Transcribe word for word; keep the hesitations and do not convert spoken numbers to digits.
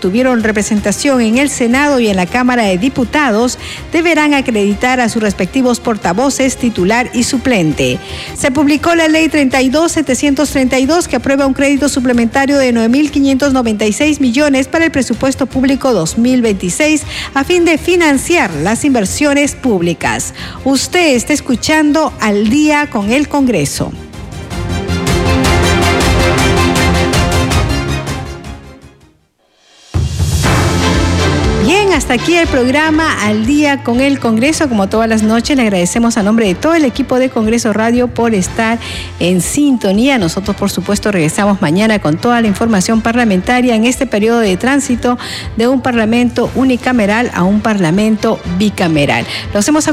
obtuvieron representación en el Senado y en la Cámara de Diputados deberán acreditar a sus respectivos portavoces, titular y suplente. Se publicó la Ley treinta y dos mil setecientos treinta y dos que aprueba un crédito suplementario de nueve mil quinientos noventa y seis millones para el presupuesto público dos mil veintiséis a fin de financiar las inversiones públicas. Usted está escuchando Al Día con el Congreso. Bien, hasta aquí el programa Al Día con el Congreso. Como todas las noches, le agradecemos a nombre de todo el equipo de Congreso Radio por estar en sintonía. Nosotros, por supuesto, regresamos mañana con toda la información parlamentaria en este periodo de tránsito de un parlamento unicameral a un parlamento bicameral. Los hemos